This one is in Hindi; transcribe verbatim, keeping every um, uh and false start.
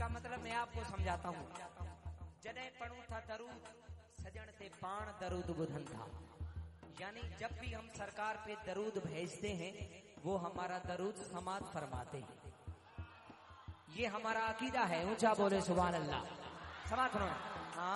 इसका मतलब मैं आपको समझाता हूँ। जने पढ़ू था दरूद सजन ते पाण दरूद बुधन था, यानी जब भी हम सरकार पे दरूद भेजते हैं वो हमारा दरूद समाप्त फरमाते हैं। ये हमारा अकीदा है। ऊंचा बोले सुभान अल्लाह। समाप्त करो।